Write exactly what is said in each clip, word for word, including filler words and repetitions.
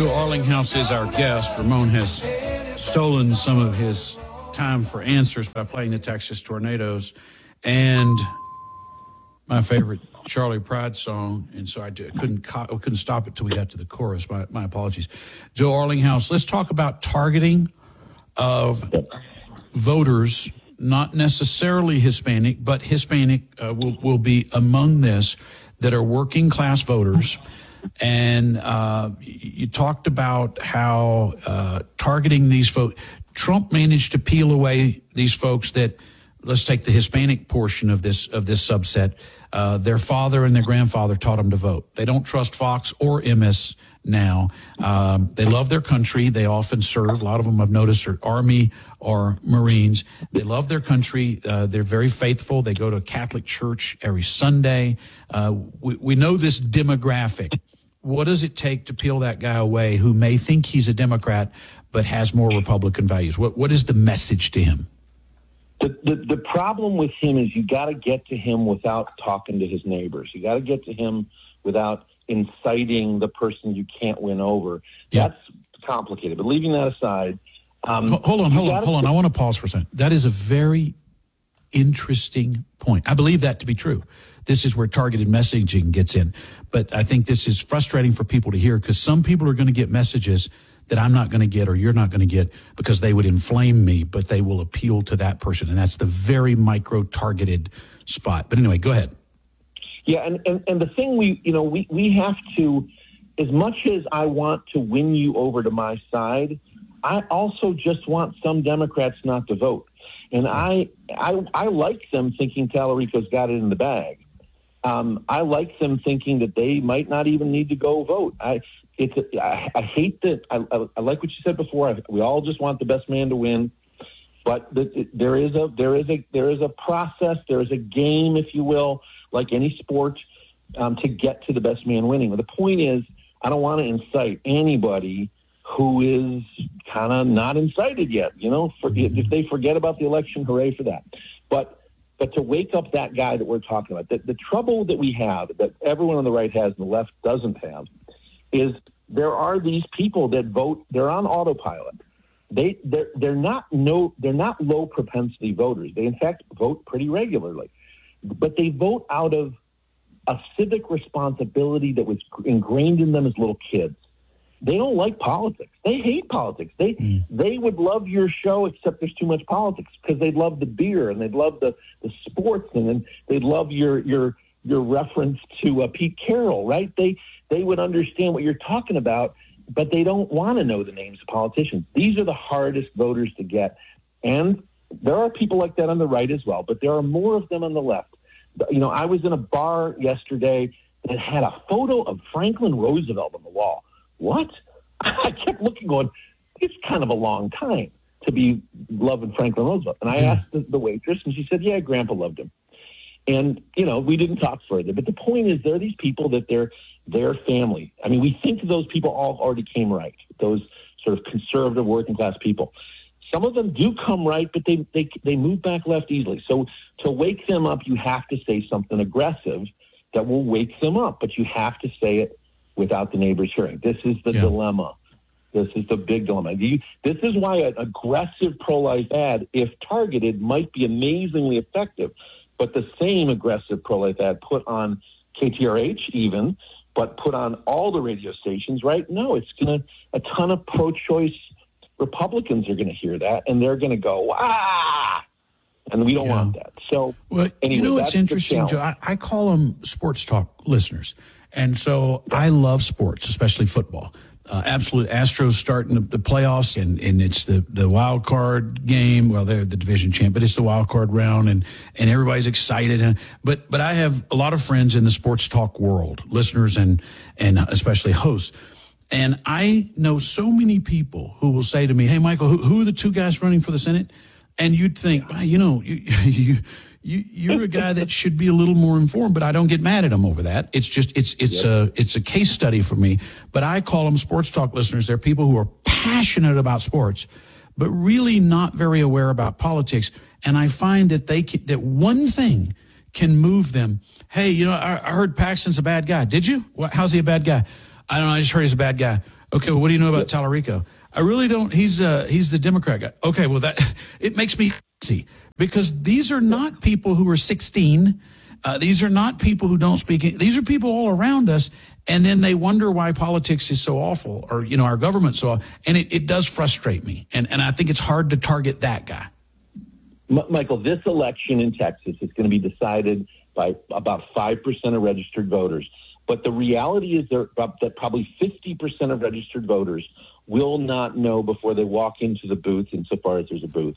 Joe Arlinghouse is our guest. Ramon has stolen some of his time for answers by playing the Texas Tornadoes and my favorite Charlie Pride song, and so I couldn't co- couldn't stop it till we got to the chorus. My, my apologies. Joe Arlinghouse, let's talk about targeting of voters, not necessarily Hispanic, but Hispanic uh, will, will be among this, that are working class voters. And uh, you talked about how uh, targeting these folks, Trump managed to peel away these folks that, let's take the Hispanic portion of this of this subset. Uh, their father and their grandfather taught them to vote. They don't trust Fox or M S now. Um, they love their country. They often serve. A lot of them I've noticed are Army or Marines. They love their country. Uh, they're very faithful. They go to a Catholic church every Sunday. Uh, we, we know this demographic. What does it take to peel that guy away who may think he's a Democrat but has more Republican values? What What is the message to him? The, the the problem with him is you got to get to him without talking to his neighbors. You got to get to him without inciting the person you can't win over. Yeah. That's complicated. But leaving that aside, um, hold on, hold on, hold on. I want to pause for a second. That is a very interesting point. I believe that to be true. This is where targeted messaging gets in. But I think this is frustrating for people to hear because some people are going to get messages that I'm not going to get or you're not going to get because they would inflame me, but they will appeal to that person. And that's the very micro-targeted spot. But anyway, go ahead. Yeah, and, and, and the thing we, you know, we, we have to, as much as I want to win you over to my side, I also just want some Democrats not to vote. And I, I, I like them thinking Tallarico's got it in the bag. Um, I like them thinking that they might not even need to go vote. I, it's, a, I, I hate that. I, I, I like what you said before. I, we all just want the best man to win, but the, there is a there is a there is a process. There is a game, if you will, like any sport, um, to get to the best man winning. But the point is, I don't want to incite anybody who is kind of not incited yet. You know, for, if they forget about the election, hooray for that. But But to wake up that guy that we're talking about, the, the trouble that we have, that everyone on the right has and the left doesn't have, is there are these people that vote, they're on autopilot. They, they're, they're, not no, they're not low propensity voters. They, in fact, vote pretty regularly. But they vote out of a civic responsibility that was ingrained in them as little kids. They don't like politics. They hate politics. They mm. they would love your show, except there's too much politics, because they'd love the beer and they'd love the, the sports and then they'd love your your your reference to uh, Pete Carroll, right? They they would understand what you're talking about, but they don't want to know the names of politicians. These are the hardest voters to get, and there are people like that on the right as well, but there are more of them on the left. You know, I was in a bar yesterday that had a photo of Franklin Roosevelt on the wall. What? I kept looking going, it's kind of a long time to be loving Franklin Roosevelt. And I asked the, the waitress, and she said, yeah, Grandpa loved him. And, you know, we didn't talk further. But the point is, there are these people that they're their family. I mean, we think those people all already came right, those sort of conservative working class people. Some of them do come right, but they, they, they move back left easily. So to wake them up, you have to say something aggressive that will wake them up, but you have to say it without the neighbors hearing. This is the yeah. dilemma. This is the big dilemma. You, this is why an aggressive pro-life ad, if targeted, might be amazingly effective. But the same aggressive pro-life ad put on K T R H even, but put on all the radio stations, right? No, it's going to, a ton of pro-choice Republicans are going to hear that, and they're going to go, ah! And we don't yeah. want that. So, well, anyway, you know what's interesting, Joe? I, I call them sports talk listeners. And so I love sports, especially football. Uh, absolute Astros starting the, the playoffs, and, and it's the, the wild card game. Well, they're the division champ, but it's the wild card round, and, and everybody's excited. And, but but I have a lot of friends in the sports talk world, listeners and and especially hosts. And I know so many people who will say to me, "Hey, Michael, who, who are the two guys running for the Senate?" And you'd think, well, you know, you, you You, you're a guy that should be a little more informed, but I don't get mad at him over that. It's just, it's, it's yep. a, it's a case study for me, but I call them sports talk listeners. They're people who are passionate about sports, but really not very aware about politics. And I find that they can, that one thing can move them. Hey, you know, I, I heard Paxton's a bad guy. Did you? What, how's he a bad guy? I don't know. I just heard he's a bad guy. Okay, well, what do you know about Tallarico? I really don't. He's uh, he's the Democrat guy. Okay, well, that it makes me crazy because these are not people who are sixteen. Uh, these are not people who don't speak. These are people all around us, and then they wonder why politics is so awful, or you know, our government so. And it, it does frustrate me, and and I think it's hard to target that guy. M- Michael, this election in Texas is going to be decided by about five percent of registered voters. But the reality is there, that probably fifty percent of registered voters will not know before they walk into the booth, insofar as there's a booth,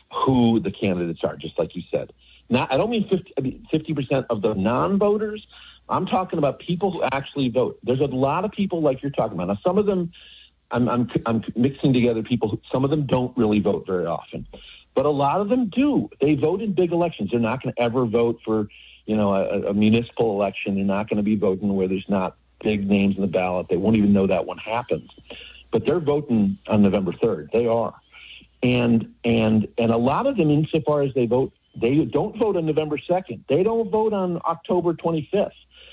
who the candidates are, just like you said. Now, I don't mean fifty, I mean fifty percent of the non-voters. I'm talking about people who actually vote. There's a lot of people like you're talking about. Now, some of them, I'm, I'm, I'm mixing together people, who, some of them don't really vote very often. But a lot of them do. They vote in big elections. They're not going to ever vote for you know, a, a municipal election. They're not going to be voting where there's not big names in the ballot. They won't even know that one happens. But they're voting on November third. They are. And and and a lot of them, insofar as they vote, they don't vote on November second. They don't vote on October twenty-fifth.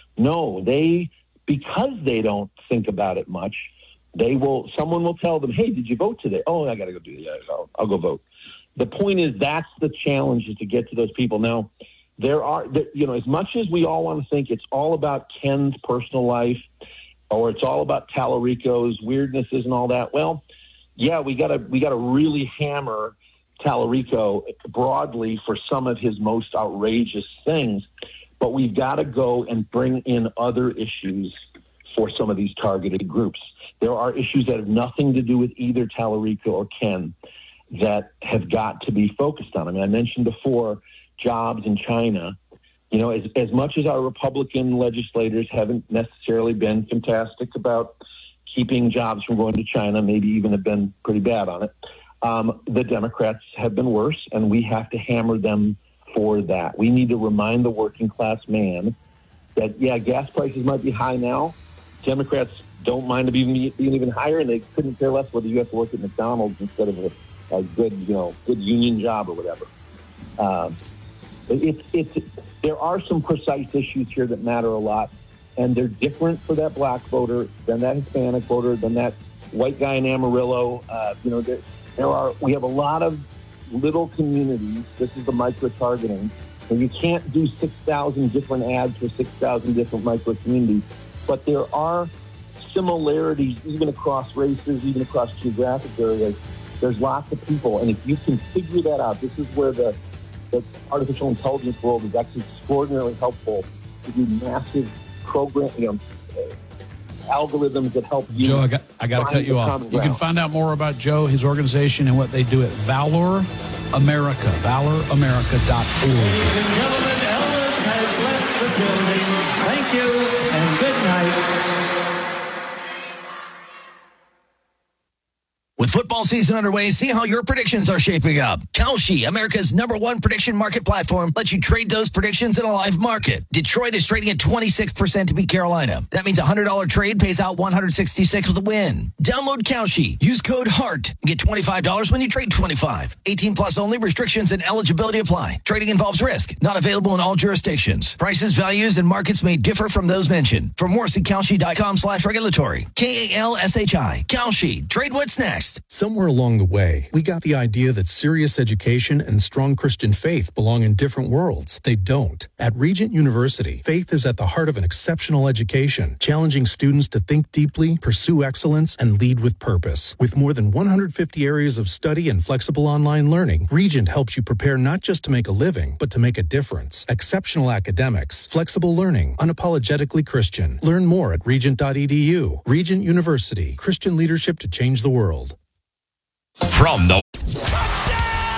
No, they, because they don't think about it much, they will, someone will tell them, hey, did you vote today? Oh, I got to go do that. I'll, I'll go vote. The point is, that's the challenge, is to get to those people. Now, There are, you know, as much as we all want to think it's all about Ken's personal life, or it's all about Tallarico's weirdnesses and all that, well, yeah, we gotta we gotta really hammer Tallarico broadly for some of his most outrageous things, but we've got to go and bring in other issues for some of these targeted groups. There are issues that have nothing to do with either Tallarico or Ken that have got to be focused on. I mean, I mentioned before, jobs in China. You know, as, as much as our Republican legislators haven't necessarily been fantastic about keeping jobs from going to China, maybe even have been pretty bad on it, um, the Democrats have been worse, and we have to hammer them for that. We need to remind the working class man that, yeah, gas prices might be high now. Democrats don't mind them being, being even higher, and they couldn't care less whether you have to work at McDonald's instead of a, a good, you know, good union job or whatever. Um, It's, it's, there are some precise issues here that matter a lot, and they're different for that black voter than that Hispanic voter, than that white guy in Amarillo. Uh, you know, there, there are, we have a lot of little communities. This is the micro-targeting, and you can't do six thousand different ads for six thousand different micro-communities, but there are similarities even across races, even across geographic areas. There's lots of people, and if you can figure that out, this is where the the artificial intelligence world is actually extraordinarily helpful to do massive program, you know, algorithms that help you. Joe, I got, I got to cut you off. You can find out more about Joe, his organization, and what they do at Valor America, valor america dot org. Ladies and gentlemen, Elvis has left the building. Thank you and good night. With football season underway, see how your predictions are shaping up. Kalshi, America's number one prediction market platform, lets you trade those predictions in a live market. Detroit is trading at twenty-six percent to beat Carolina. That means a one hundred dollars trade pays out one hundred sixty-six with a win. Download Kalshi. Use code HEART. Get twenty-five dollars when you trade twenty-five. eighteen plus only. Restrictions and eligibility apply. Trading involves risk. Not available in all jurisdictions. Prices, values, and markets may differ from those mentioned. For more, see Kalshi.com slash regulatory. K A L S H I. Kalshi. Trade what's next. Somewhere along the way, we got the idea that serious education and strong Christian faith belong in different worlds. They don't. At Regent University, faith is at the heart of an exceptional education, challenging students to think deeply, pursue excellence, and lead with purpose. With more than one hundred fifty areas of study and flexible online learning, Regent helps you prepare not just to make a living, but to make a difference. Exceptional academics, flexible learning, unapologetically Christian. Learn more at regent dot e d u. Regent University, Christian leadership to change the world. From the Touchdown!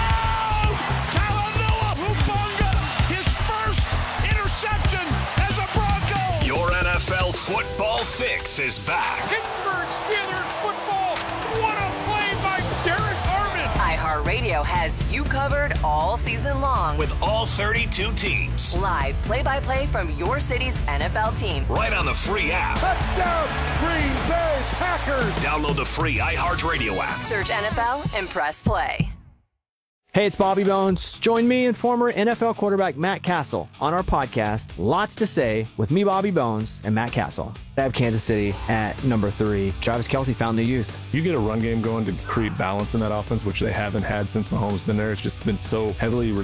Talanoa Hufanga, his first interception as a Bronco. Your N F L football fix is back. Pittsburgh Steelers football. What a play by Derek Armand. iHeartRadio has you covered all season long With all thirty-two teams. live play-by-play from your city's N F L team. Right on the free app. Touchdown, Green Bay Packers. Download the free iHeartRadio app. Search N F L and press play. Hey, it's Bobby Bones. Join me and former N F L quarterback Matt Castle on our podcast, Lots to Say, with me, Bobby Bones, and Matt Castle. I have Kansas City at number three. Travis Kelce found the youth. You get a run game going to create balance in that offense, which they haven't had since Mahomes been there. It's just been so heavily